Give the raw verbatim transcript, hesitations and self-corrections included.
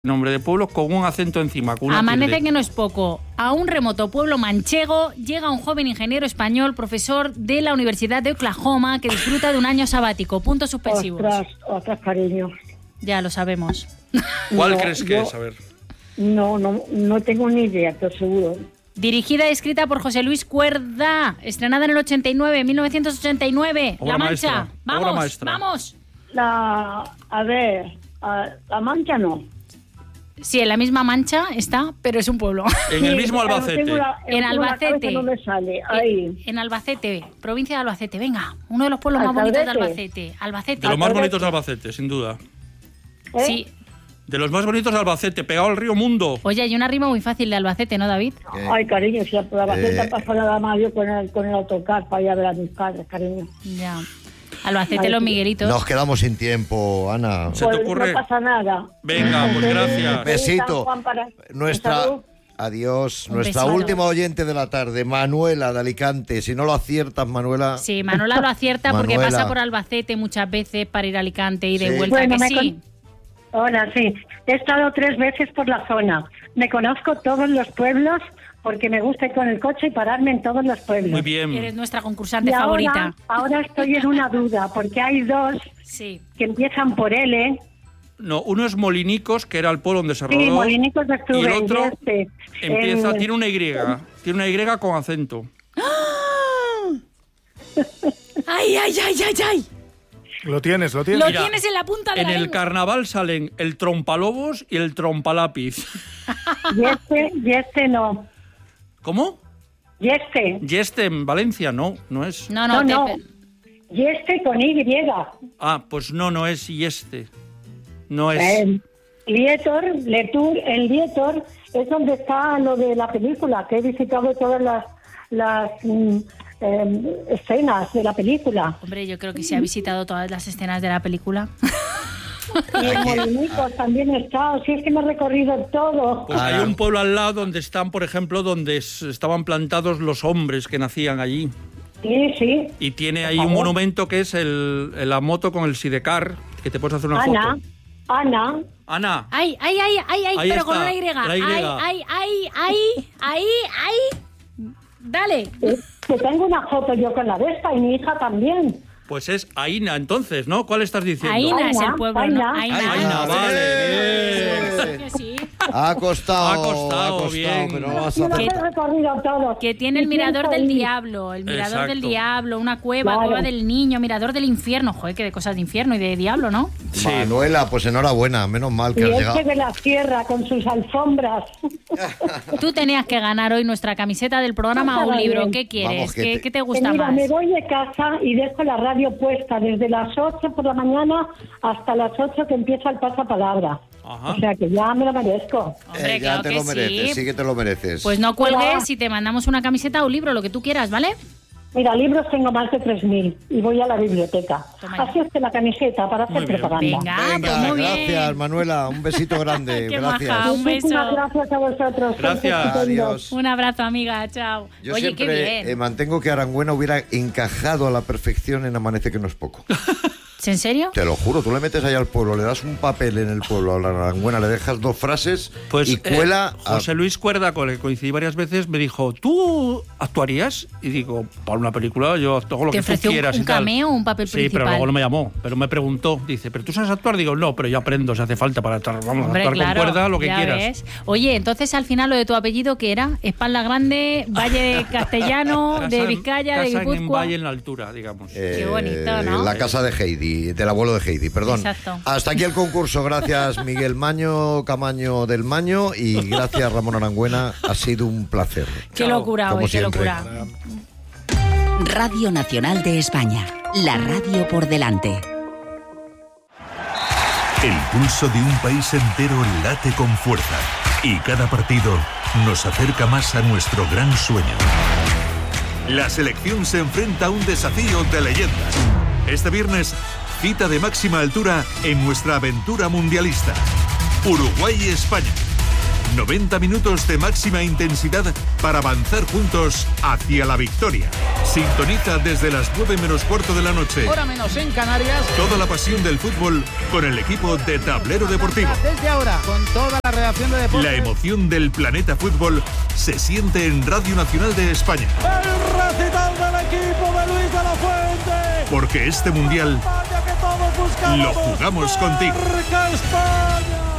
Nombre de pueblo con un acento encima. Con una Amanece tilde. que no es poco. A un remoto pueblo manchego llega un joven ingeniero español, profesor de la Universidad de Oklahoma, que disfruta de un año sabático. Puntos suspensivos. Ostras, ostras, cariño. Ya lo sabemos. ¿Cuál No, crees que yo- es? A ver. No, no, no tengo ni idea, pero seguro. Dirigida y escrita por José Luis Cuerda. Estrenada en el ochenta y nueve, mil novecientos ochenta y nueve. Obra La Mancha. maestra, obra Vamos, maestra. vamos. La, a ver, a- La Mancha no. Sí, en la misma Mancha está, pero es un pueblo. En el Sí, mismo pero Albacete. tengo la- En tengo la Albacete. cabeza, no me sale. Ahí. En Albacete, provincia de Albacete. Venga, uno de los pueblos más bonitos de Albacete. Albacete. De los más Albacete. bonitos de Albacete, sin duda. ¿Eh? Sí. De los más bonitos de Albacete, pegado al río Mundo. Oye, hay una rima muy fácil de Albacete, ¿no, David? Ay, cariño, si a Albacete Eh. pasó nada más yo con el, con el autocar para ir a ver a mis padres, cariño. Ya. Albacete, Vale, los sí. Miguelitos. Nos quedamos sin tiempo, Ana. ¿Se te Pues ocurre? no pasa nada. Venga, pues gracias. Besito. San Juan para- Nuestra... Salud. Adiós. Un Nuestra besito. última oyente de la tarde, Manuela de Alicante. Si no lo aciertas, Manuela... Sí, Manuela lo acierta porque Manuela. pasa por Albacete muchas veces para ir a Alicante y de Sí. vuelta, Bueno, que me sí. con- Hola, sí. He estado tres veces por la zona. Me conozco todos los pueblos porque me gusta ir con el coche y pararme en todos los pueblos. Muy bien. Eres nuestra concursante Y favorita. ahora, ahora estoy en una duda porque hay dos Sí. que empiezan por L. No, uno es Molinicos, que era el pueblo donde se rodó. Sí, Molinicos de Octubre. Y el otro y este, empieza, el- tiene una Y. Tiene una Y con acento. ¡Ay, ay, ay, ay, ay! Lo tienes, lo tienes. Lo Mira, tienes en la punta de En la el lengua. carnaval salen el trompalobos y el trompalápiz. Y este, y este no. ¿Cómo? Y este. Y este en Valencia, no, no es. No, no, No, te- no. pe- Y este con Y. Ah, pues no, no es y este. No es. El Lietor, Letour, el Lietor es donde está lo de la película, que he visitado todas las, las mm, em, escenas de la película. Hombre, yo creo que se ha visitado todas las escenas de la película. Y en Molinicos también he estado, si es que me he recorrido todo. Pues hay un pueblo al lado donde están, por ejemplo, donde s- estaban plantados los hombres que nacían allí. Sí, sí. Y tiene ahí Por un favor. monumento que es el, la moto con el sidecar, que te puedes hacer una Ana, foto. Ana, Ana, ¡Ay, ay, ay, ay, ay! Ahí Pero está, con una Y. la Y. ¡Ay, ay, ay, ay! ¡Ahí, ahí! Dale. eh, que tengo una foto yo con la Vespa y mi hija también. pues es Aina entonces, ¿no? ¿Cuál estás diciendo? Aina es el Aina, pueblo, ¿no? Aina. Aina. Aina, vale, bien. Que sí. Ha costado, Ha costado, bien. pero no vas a Yo los hacer... he recorrido todos. Que tiene el Y mirador pienso del ir. diablo, el mirador Exacto. del diablo, una cueva, Claro. cueva del niño, mirador del infierno. Joder, que de cosas de infierno y de diablo, ¿no? Sí. Manuela, pues enhorabuena, menos mal que Y has este llegado. de la sierra con sus alfombras. Tú tenías que ganar hoy nuestra camiseta del programa o un Estaba libro. bien. ¿Qué quieres? Vamos, que ¿Qué, te- qué te Que gusta mira, más? me voy de casa y dejo la radio puesta desde las ocho por la mañana hasta las ocho que empieza el pasapalabra. Ajá. O sea que ya me lo merezco. Hombre, Eh, ya claro te que lo mereces, sí. sí. que te lo mereces. Pues no cuelgues Hola. si te mandamos una camiseta o un libro, lo que tú quieras, ¿vale? Mira, libros tengo más de tres mil y voy a la biblioteca. Toma ya. Así es que la camiseta para hacer Muy bien. propaganda. Venga, Venga, pues muy gracias, bien. Manuela. Un besito grande. Qué gracias. maja. Un beso. Muchísimas gracias a vosotros. Gracias. Sois estupendos. Adiós. Un abrazo, amiga. Chao. Yo Oye, qué siempre bien. eh, mantengo que Arangüena hubiera encajado a la perfección en Amanece que no es poco. ¿En serio? Te lo juro, tú le metes ahí al pueblo, le das un papel en el pueblo a la Arangüena, le dejas dos frases Pues y cuela... eh, a- José Luis Cuerda, con el que coincidí varias veces, me dijo, ¿tú actuarías? Y digo, para una película yo actúo lo ¿Te que tú ofreció un- quieras un y tal. cameo o un papel Sí, pero principal? luego no me llamó, pero me preguntó, dice, ¿pero tú sabes actuar? Digo, no, pero yo aprendo, si hace falta para estar, vamos, Hombre, actuar claro, con Cuerda, lo que ya quieras. ves. Oye, entonces al final lo de tu apellido, ¿qué era? Espalda Grande, Valle Castellano, Casa de en- Vizcaya, de casa en Guipúzcoa. Valle en la altura, digamos. eh, Qué bonito, ¿no? La casa de Heidi, del abuelo de Heidi, perdón. Exacto. Hasta aquí el concurso. Gracias, Miguel Maño, Camaño del Maño, y gracias, Ramón Arangüena. Ha sido un placer. Qué Chao. locura Como hoy, qué siempre. locura. Radio Nacional de España. La radio por delante. El pulso de un país entero late con fuerza y cada partido nos acerca más a nuestro gran sueño. La selección se enfrenta a un desafío de leyendas. Este viernes, cita de máxima altura en nuestra aventura mundialista. Uruguay y España. noventa minutos de máxima intensidad para avanzar juntos hacia la victoria. Sintoniza desde las nueve menos cuarto de la noche. Hora menos en Canarias. Toda la pasión del fútbol con el equipo de Tablero Deportivo. Desde ahora, con toda la redacción de deportes. La emoción del planeta fútbol se siente en Radio Nacional de España. El recital del equipo de Luis de la Fuente. Porque este mundial España que todos buscamos. lo jugamos contigo. ¡Marca España!